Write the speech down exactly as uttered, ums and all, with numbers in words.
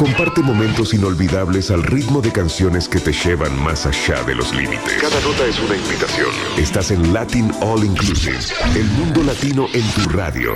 Comparte momentos inolvidables al ritmo de canciones que te llevan más allá de los límites. Cada nota es una invitación. Estás en Latin All Inclusive, el mundo latino en tu radio.